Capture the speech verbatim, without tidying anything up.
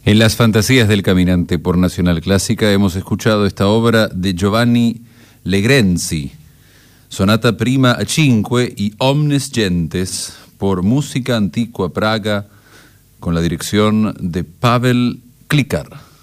En las fantasías del caminante por Nacional Clásica hemos escuchado esta obra de Giovanni Legrenzi, Sonata Prima a Cinque y Omnes Gentes, por Música Antigua Praga, con la dirección de Pavel Klikar.